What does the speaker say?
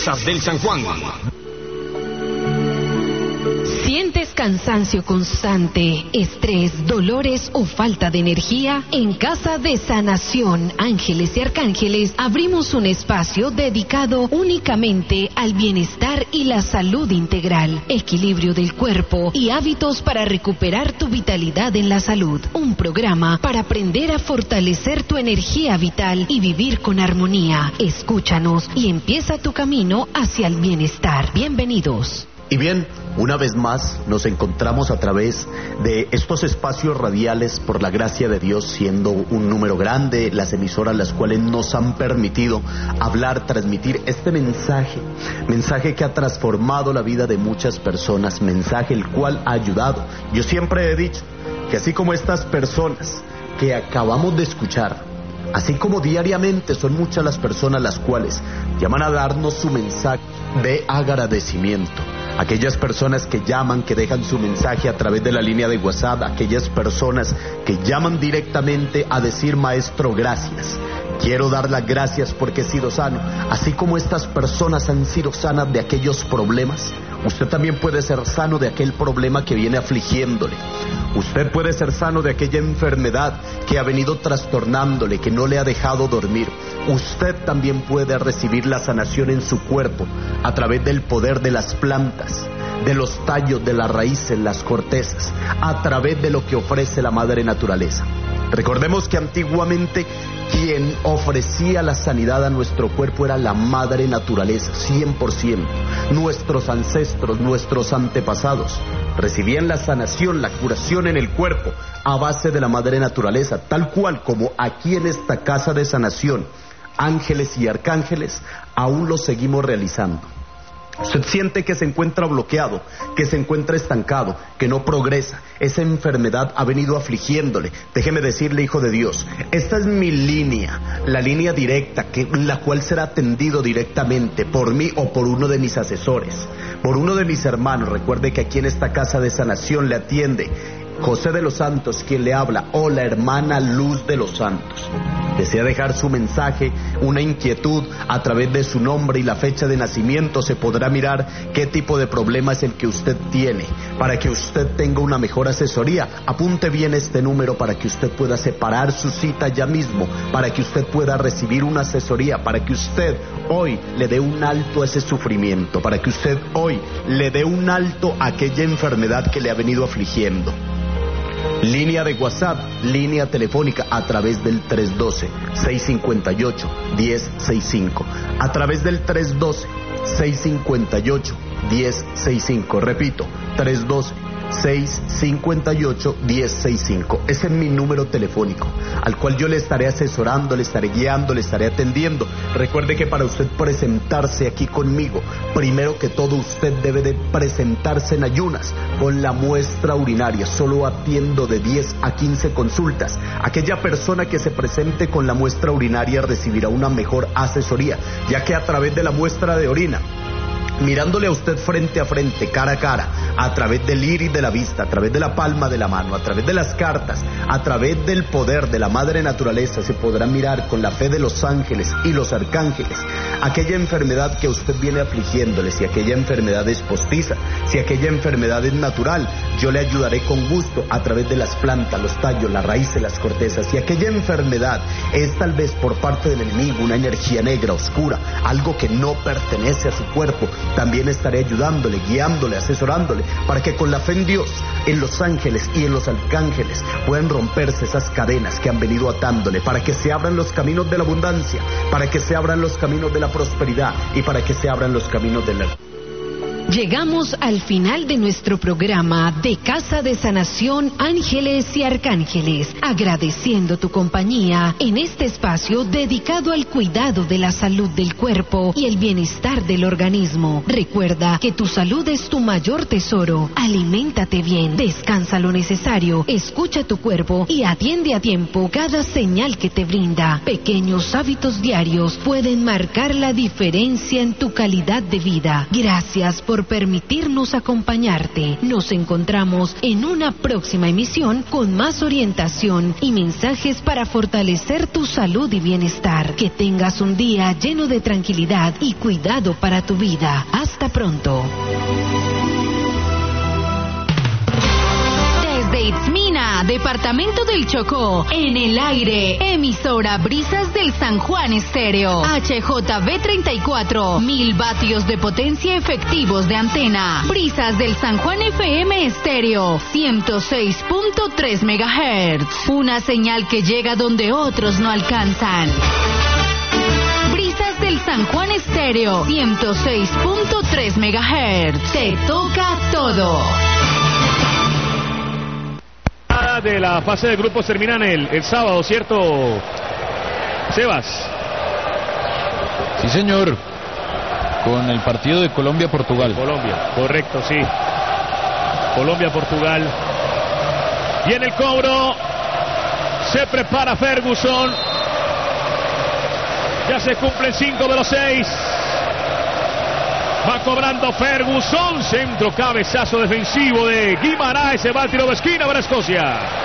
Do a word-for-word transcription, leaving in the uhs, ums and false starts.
Prensas del San Juan. ¿Sientes cansancio constante, estrés, dolores o falta de energía? En Casa de Sanación Ángeles y Arcángeles abrimos un espacio dedicado únicamente al bienestar y la salud integral, equilibrio del cuerpo y hábitos para recuperar tu vitalidad en la salud. Un programa para aprender a fortalecer tu energía vital y vivir con armonía. Escúchanos y empieza tu camino hacia el bienestar. Bienvenidos. Y bien, una vez más nos encontramos a través de estos espacios radiales, por la gracia de Dios, siendo un número grande las emisoras las cuales nos han permitido hablar, transmitir este mensaje, mensaje que ha transformado la vida de muchas personas, mensaje el cual ha ayudado. Yo siempre he dicho que así como estas personas que acabamos de escuchar, así como diariamente son muchas las personas las cuales llaman a darnos su mensaje de agradecimiento, aquellas personas que llaman, que dejan su mensaje a través de la línea de WhatsApp, aquellas personas que llaman directamente a decir: maestro, gracias, quiero dar las gracias porque he sido sano. Así como estas personas han sido sanas de aquellos problemas, usted también puede ser sano de aquel problema que viene afligiéndole. Usted puede ser sano de aquella enfermedad que ha venido trastornándole, que no le ha dejado dormir. Usted también puede recibir la sanación en su cuerpo a través del poder de las plantas, de los tallos, de las raíces, las cortezas, a través de lo que ofrece la madre naturaleza. Recordemos que antiguamente quien ofrecía la sanidad a nuestro cuerpo era la madre naturaleza, cien por ciento. Nuestros ancestros, nuestros antepasados recibían la sanación, la curación en el cuerpo a base de la madre naturaleza, tal cual como aquí en esta casa de sanación, Ángeles y Arcángeles, aún lo seguimos realizando. Usted siente que se encuentra bloqueado, que se encuentra estancado, que no progresa, esa enfermedad ha venido afligiéndole. Déjeme decirle, hijo de Dios, esta es mi línea, la línea directa, que, la cual será atendido directamente por mí o por uno de mis asesores, por uno de mis hermanos. Recuerde que aquí en esta casa de sanación le atiende José de los Santos, quien le habla, o la hermana Luz de los Santos. Desea dejar su mensaje, una inquietud, a través de su nombre y la fecha de nacimiento se podrá mirar qué tipo de problema es el que usted tiene, para que usted tenga una mejor asesoría. Apunte bien este número para que usted pueda separar su cita ya mismo, para que usted pueda recibir una asesoría, para que usted hoy le dé un alto a ese sufrimiento, para que usted hoy le dé un alto a aquella enfermedad que le ha venido afligiendo. Línea de WhatsApp, línea telefónica a través del tres uno dos, seis cinco ocho, uno cero seis cinco, a través del tres uno dos, seis cinco ocho, uno cero seis cinco, repito, tres uno dos, seis cinco ocho, uno cero seis cinco. Ese es mi número telefónico, al cual yo le estaré asesorando, le estaré guiando, le estaré atendiendo. Recuerde que para usted presentarse aquí conmigo, primero que todo usted debe de presentarse en ayunas con la muestra urinaria. Solo atiendo de diez a quince consultas. Aquella persona que se presente con la muestra urinaria recibirá una mejor asesoría, ya que a través de la muestra de orina, mirándole a usted frente a frente, cara a cara, a través del iris de la vista, a través de la palma de la mano, a través de las cartas, a través del poder de la madre naturaleza, se podrá mirar con la fe de los ángeles y los arcángeles aquella enfermedad que usted viene afligiéndole. Si aquella enfermedad es postiza, si aquella enfermedad es natural, yo le ayudaré con gusto a través de las plantas, los tallos, las raíces, las cortezas. Si aquella enfermedad es tal vez por parte del enemigo, una energía negra, oscura, algo que no pertenece a su cuerpo, también estaré ayudándole, guiándole, asesorándole, para que con la fe en Dios, en los ángeles y en los arcángeles puedan romperse esas cadenas que han venido atándole, para que se abran los caminos de la abundancia, para que se abran los caminos de la prosperidad y para que se abran los caminos de la... Llegamos al final de nuestro programa de Casa de Sanación Ángeles y Arcángeles, agradeciendo tu compañía en este espacio dedicado al cuidado de la salud del cuerpo y el bienestar del organismo. Recuerda que tu salud es tu mayor tesoro. Aliméntate bien, descansa lo necesario, escucha tu cuerpo y atiende a tiempo cada señal que te brinda. Pequeños hábitos diarios pueden marcar la diferencia en tu calidad de vida. Gracias por por permitirnos acompañarte. Nos encontramos en una próxima emisión con más orientación y mensajes para fortalecer tu salud y bienestar. Que tengas un día lleno de tranquilidad y cuidado para tu vida. Hasta pronto. Desde Itzmina, departamento del Chocó, en el aire, emisora Brisas del San Juan Estéreo, H J V treinta y cuatro, mil vatios de potencia efectivos de antena. Brisas del San Juan F M Estéreo, ciento seis punto tres megahertz, una señal que llega donde otros no alcanzan. Brisas del San Juan Estéreo, ciento seis punto tres megahertz, te toca todo. De la fase de grupos terminan el, el sábado, ¿cierto, Sebas? Sí, señor, con el partido de Colombia-Portugal. Colombia, correcto, sí. Colombia-Portugal. Y en el cobro se prepara Ferguson. Ya se cumplen cinco de los seis. Va cobrando Ferguson, centro, cabezazo defensivo de Guimaraes, se va al tiro de esquina para Escocia.